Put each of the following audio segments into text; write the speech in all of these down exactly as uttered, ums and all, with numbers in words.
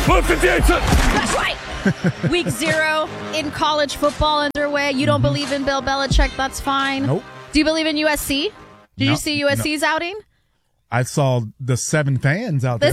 Put fifty-eight. That's right. Week zero in college football underway. You don't mm-hmm. believe in Bill Belichick? That's fine. Nope. Do you believe in U S C? Did no, you see U S C's no. outing? I saw the seven fans out there.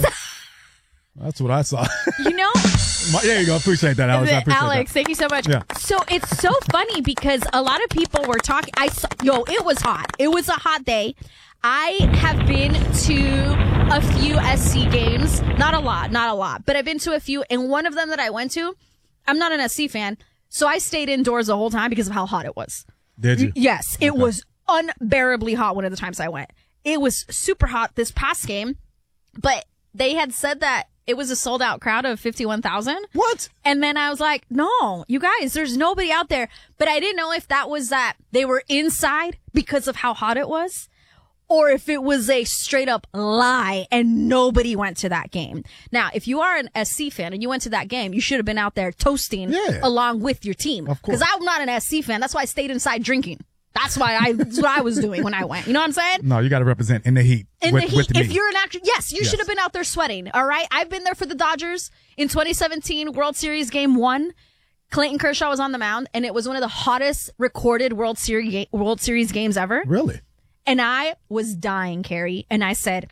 That's what I saw. You know? There you go. Appreciate that, Alex. I appreciate Alex, that. thank you so much. Yeah. So it's so funny because a lot of people were talking. I saw, yo, it was hot. It was a hot day. I have been to a few S C games. Not a lot, not a lot, but I've been to a few. And one of them that I went to, I'm not an S C fan, so I stayed indoors the whole time because of how hot it was. Did you? Yes, it okay. was unbearably hot one of the times I went. It was super hot this past game, but they had said that it was a sold out crowd of fifty-one thousand. What? And then I was like, no, you guys, there's nobody out there. But I didn't know if that was that they were inside because of how hot it was, or if it was a straight up lie and nobody went to that game. Now, if you are an S C fan and you went to that game, you should have been out there toasting yeah. along with your team. Of course. Because I'm not an S C fan. That's why I stayed inside drinking. That's why I, that's what I was doing when I went. You know what I'm saying? No, you got to represent in the heat. In with, the heat. with If me. you're an actor, yes, you yes. should have been out there sweating. All right. I've been there for the Dodgers in twenty seventeen World Series game one. Clayton Kershaw was on the mound, and it was one of the hottest recorded World Series World Series games ever. Really? And I was dying, Carrie. And I said,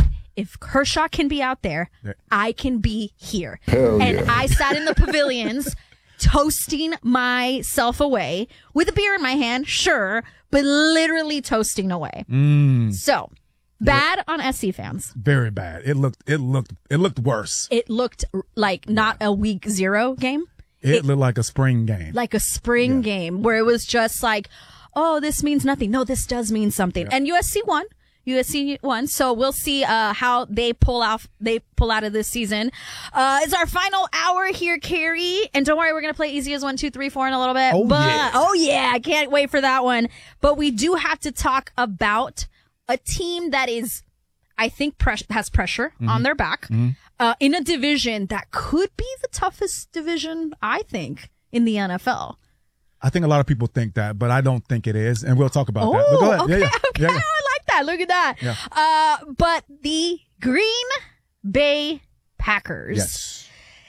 if Kershaw can be out there, yeah. I can be here. Hell and yeah. I sat in the pavilions toasting myself away with a beer in my hand, sure, but literally toasting away. Mm. So bad on S C fans. Very bad. It looked. It looked. It looked worse. It looked like not a week zero game. It, It- looked like a spring game. Like a spring Yeah. game where it was just like, oh, this means nothing. No, this does mean something. Yeah. And U S C won. U S C won. So we'll see uh, how they pull out. They pull out of this season. Uh, it's our final hour here, Carrie. And don't worry, we're gonna play easy as one, two, three, four in a little bit. Oh, but, yeah. Oh yeah, I can't wait for that one. But we do have to talk about a team that is, I think, pres- has pressure Mm-hmm. on their back mm-hmm. uh, in a division that could be the toughest division, I think, in the N F L. I think a lot of people think that, but I don't think it is, and we'll talk about that. But go Oh, ahead. okay, yeah, yeah. okay. Yeah, yeah. I like that. Look at that. Yeah. Uh, but the Green Bay Packers Yes.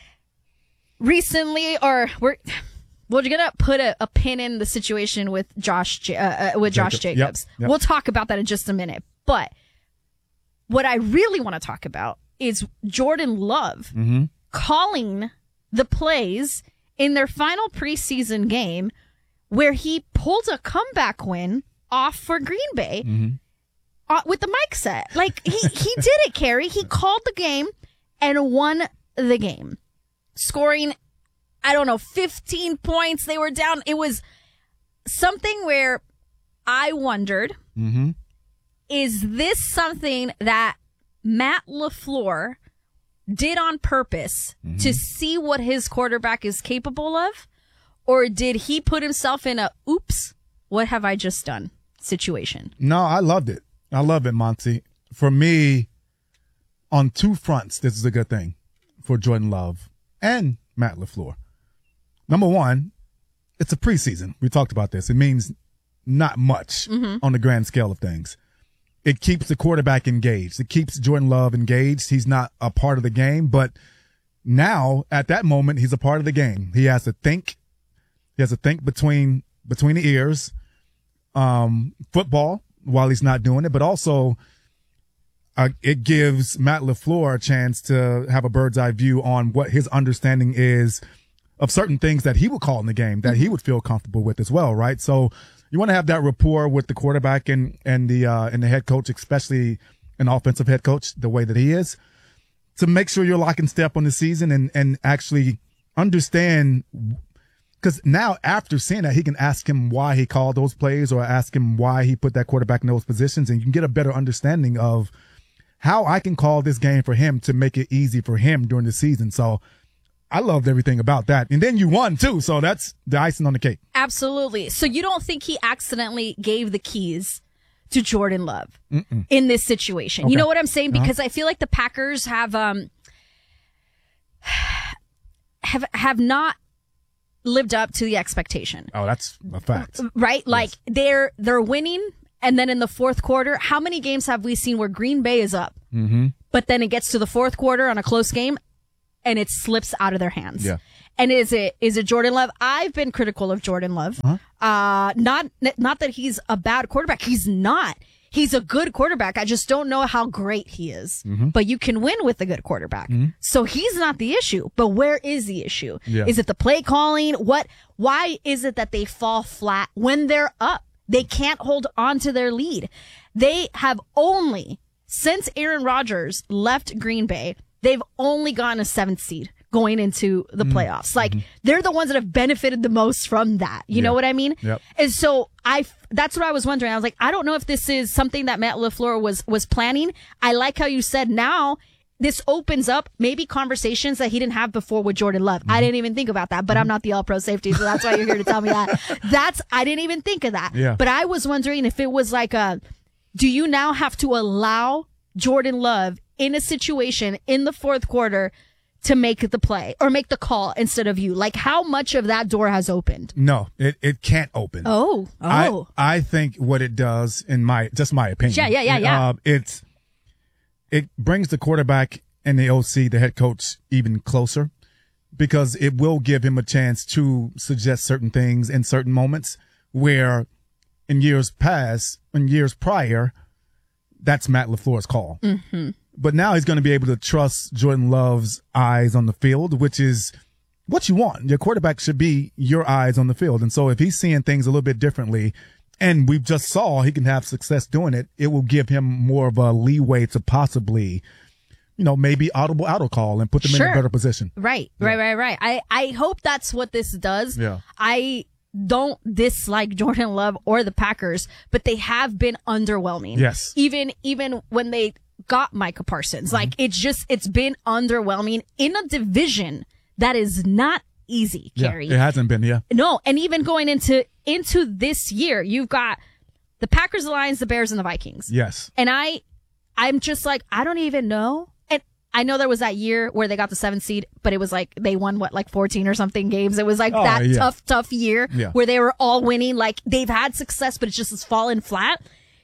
recently, or we're we're gonna put a, a pin in the situation with Josh Ja- uh, uh, with Josh Jacob. Jacobs. Yep, yep. We'll talk about that in just a minute. But what I really want to talk about is Jordan Love Mm-hmm. calling the plays in their final preseason game where he pulled a comeback win off for Green Bay Mm-hmm. uh, with the mic set. Like, he, he did it, Carrie. He called the game and won the game, scoring, I don't know, fifteen points. They were down. It was something where I wondered, Mm-hmm. is this something that Matt LaFleur did on purpose Mm-hmm. to see what his quarterback is capable of? Or did he put himself in a, oops, what have I just done situation? No, I loved it. I love it, Monty. For me, on two fronts, this is a good thing for Jordan Love and Matt LaFleur. Number one, it's a preseason. We talked about this. It means not much Mm-hmm. on the grand scale of things. It keeps the quarterback engaged. It keeps Jordan Love engaged. He's not a part of the game, but now at that moment, he's a part of the game. He has to think. He has to think between between the ears, um, football while he's not doing it, but also uh, it gives Matt LaFleur a chance to have a bird's eye view on what his understanding is of certain things that he would call in the game that he would feel comfortable with as well, right? So you want to have that rapport with the quarterback and and the uh, and the head coach, especially an offensive head coach, the way that he is, to make sure you're locking step on the season and and actually understand. Because now, after seeing that, he can ask him why he called those plays or ask him why he put that quarterback in those positions, and you can get a better understanding of how I can call this game for him to make it easy for him during the season. So I loved everything about that. And then you won, too, so that's the icing on the cake. Absolutely. So you don't think he accidentally gave the keys to Jordan Love Mm-mm. in this situation? Okay. You know what I'm saying? Uh-huh. Because I feel like the Packers have um have have not lived up to the expectation. Oh, that's a fact. Right? Like Yes. they're they're winning, and then in the fourth quarter, how many games have we seen where Green Bay is up, Mm-hmm. but then it gets to the fourth quarter on a close game and it slips out of their hands. Yeah. And is it is it Jordan Love? I've been critical of Jordan Love. Uh-huh. Uh, not not that he's a bad quarterback. He's not. He's a good quarterback. I just don't know how great he is. Mm-hmm. But you can win with a good quarterback. Mm-hmm. So he's not the issue. But where is the issue? Yeah. Is it the play calling? What? Why is it that they fall flat when they're up? They can't hold on to their lead. They have only, since Aaron Rodgers left Green Bay, they've only gone a seventh seed going into the playoffs. Like, mm-hmm. they're the ones that have benefited the most from that. You yeah. know what I mean? Yep. And so I, that's what I was wondering. I was like, I don't know if this is something that Matt LaFleur was, was planning. I like how you said now this opens up maybe conversations that he didn't have before with Jordan Love. Mm-hmm. I didn't even think about that, but mm-hmm. I'm not the all pro safety. So that's why you're here to tell me that. That's, I didn't even think of that. Yeah. But I was wondering if it was like a, do you now have to allow Jordan Love in a situation in the fourth quarter to make the play or make the call instead of you? Like, how much of that door has opened? No, it, it can't open. Oh, oh. I, I think what it does, in my, just my opinion. Yeah, yeah, yeah, yeah. Uh, it's, it brings the quarterback and the O C, the head coach, even closer because it will give him a chance to suggest certain things in certain moments where in years past, in years prior, that's Matt LaFleur's call. Mm-hmm. But now he's going to be able to trust Jordan Love's eyes on the field, which is what you want. Your quarterback should be your eyes on the field. And so if he's seeing things a little bit differently, and we just saw he can have success doing it, it will give him more of a leeway to possibly, you know, maybe audible auto call and put them sure. in a better position. Right, yeah. right, right, right. I, I hope that's what this does. Yeah. I don't dislike Jordan Love or the Packers, but they have been underwhelming. Yes. Even, even when they got Micah Parsons. Mm-hmm. Like, it's just, it's been underwhelming in a division that is not easy, Carrie. Yeah, it hasn't been, yeah. No, and even going into, into this year, you've got the Packers, the Lions, the Bears, and the Vikings. Yes. And I, I'm just like, I don't even know. And I know there was that year where they got the seventh seed, but it was like, they won what, like fourteen or something games. It was like oh, that yeah. tough, tough year yeah. where they were all winning. Like, they've had success, but it's just it's fallen flat.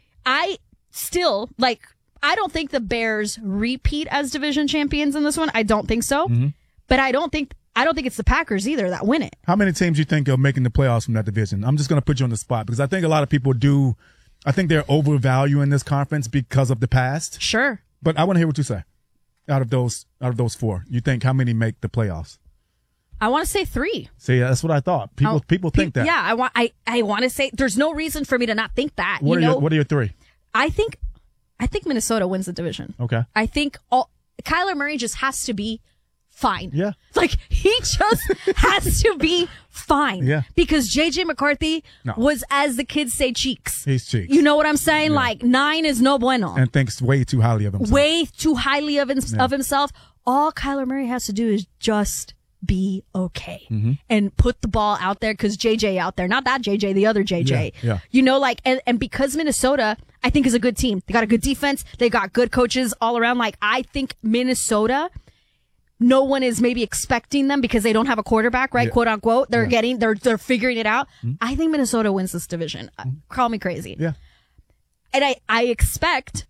I still, like, I don't think the Bears repeat as division champions in this one. I don't think so. Mm-hmm. But I don't think I don't think it's the Packers either that win it. How many teams do you think are making the playoffs from that division? I'm just going to put you on the spot because I think a lot of people do. I think they're overvaluing this conference because of the past. Sure. But I want to hear what you say. Out of those, out of those four, you think how many make the playoffs? I want to say three. See, that's what I thought. People, oh, people think pe- that. Yeah, I want. I, I want to say there's no reason for me to not think that. What you are know? your What are your three? I think. I think Minnesota wins the division. Okay. I think all Kyler Murray just has to be fine. Yeah. Like, he just has to be fine. Yeah. Because J J McCarthy no. was, as the kids say, cheeks. He's cheeks. You know what I'm saying? Yeah. Like, nine is no bueno. And thinks way too highly of himself. Way too highly of, him, yeah. of himself. All Kyler Murray has to do is just be okay mm-hmm. and put the ball out there because J J out there, not that J J, the other J J. Yeah, yeah. You know, like, and, and because Minnesota, I think, is a good team. They got a good defense. They got good coaches all around. Like, I think Minnesota, no one is maybe expecting them because they don't have a quarterback, right? Yeah. Quote unquote. They're yeah. getting, they're, they're figuring it out. Mm-hmm. I think Minnesota wins this division. Mm-hmm. Call me crazy. Yeah. And I, I expect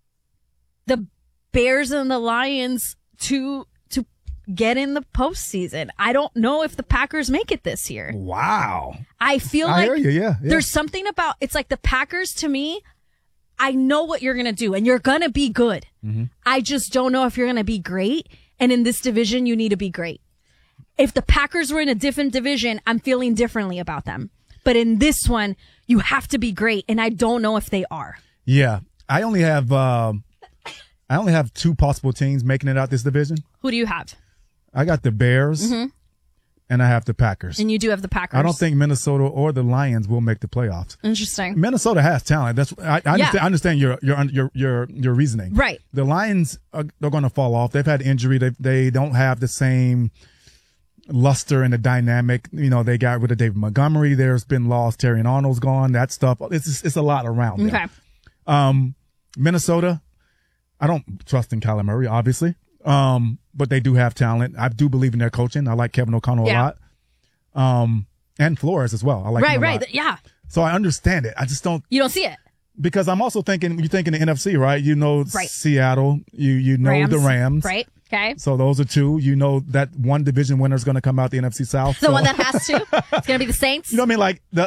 the Bears and the Lions to, to get in the postseason. I don't know if the Packers make it this year. Wow. I feel I like hear you, yeah, yeah. there's something about, it's like the Packers to me, I know what you're going to do and you're going to be good. Mm-hmm. I just don't know if you're going to be great. And in this division, you need to be great. If the Packers were in a different division, I'm feeling differently about them. But in this one, you have to be great. And I don't know if they are. Yeah. I only have, um, I only have two possible teams making it out this division. Who do you have? I got the Bears. Mm-hmm. And I have the Packers. And you do have the Packers. I don't think Minnesota or the Lions will make the playoffs. Interesting. Minnesota has talent. That's I, I, yeah. understand, I understand your your your your your reasoning. Right. The Lions are they're going to fall off. They've had injury. They they don't have the same luster and the dynamic. You know, they got rid of David Montgomery. There's been loss. Terrion Arnold's gone. That stuff. It's just, it's a lot around. Okay. There. Um, Minnesota. I don't trust in Kyler Murray, obviously. Um, but they do have talent. I do believe in their coaching. I like Kevin O'Connell yeah. a lot. Um, and Flores as well. I like right, him a right, lot. yeah. So I understand it. I just don't. You don't see it because I'm also thinking. You think in the N F C, right? You know, right. Seattle. You you know Rams, the Rams. Right. Okay. So those are two. You know that one division winner is going to come out the N F C South. The so. one that has to. It's going to be the Saints. You know what I mean? Like the